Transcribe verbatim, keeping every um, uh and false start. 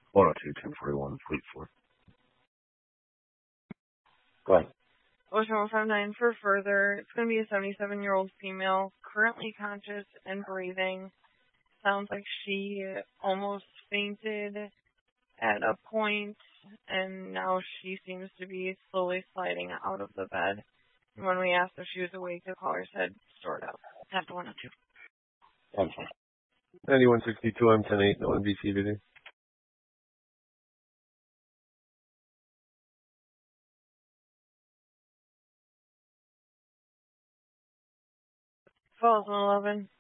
one oh two, ten forty-one, Fleet four. Go ahead. Ocean one five nine for further. It's going to be a seventy-seven-year-old female, currently conscious and breathing. Sounds like she almost fainted at a point, and now she seems to be slowly sliding out of the bed. And when we asked if she was awake, the caller said, stored up. After one oh two. ten four. ninety-one sixty-two, I'm ten eight, no N B C V D. Falls one eleven.